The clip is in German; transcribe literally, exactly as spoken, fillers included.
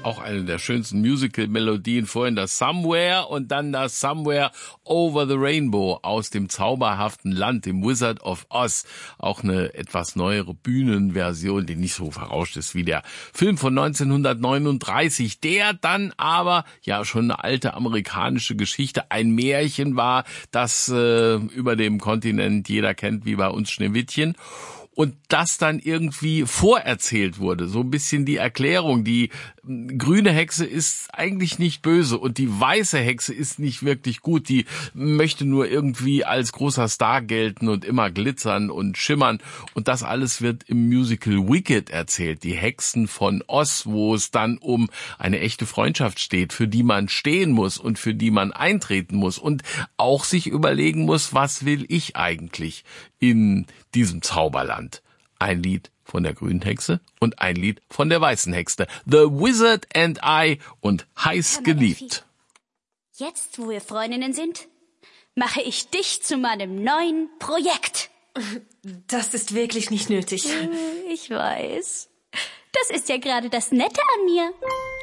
Auch eine der schönsten Musical-Melodien. Vorhin das Somewhere und dann das Somewhere Over the Rainbow aus dem zauberhaften Land, dem Wizard of Oz. Auch eine etwas neuere Bühnenversion, die nicht so verrauscht ist wie der Film von neunzehnhundertneununddreißig, der dann aber ja schon eine alte amerikanische Geschichte, ein Märchen war, das äh, über dem Kontinent jeder kennt, wie bei uns Schneewittchen. Und das dann irgendwie vorerzählt wurde. So ein bisschen die Erklärung. Die grüne Hexe ist eigentlich nicht böse und die weiße Hexe ist nicht wirklich gut. Die möchte nur irgendwie als großer Star gelten und immer glitzern und schimmern. Und das alles wird im Musical Wicked erzählt. Die Hexen von Oz, wo es dann um eine echte Freundschaft steht, für die man stehen muss und für die man eintreten muss. Und auch sich überlegen muss, was will ich eigentlich in diesem Zauberland? Ein Lied von der grünen Hexe und ein Lied von der weißen Hexe. The Wizard and I und Heiß geliebt. Jetzt, wo wir Freundinnen sind, mache ich dich zu meinem neuen Projekt. Das ist wirklich nicht nötig. Ich weiß. Das ist ja gerade das Nette an mir.